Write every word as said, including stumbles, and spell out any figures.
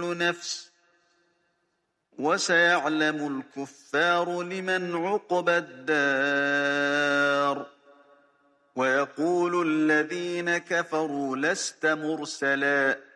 كل نفس وسيعلم الكفار لمن عقبى الدار ويقول الذين كفروا لست مرسلا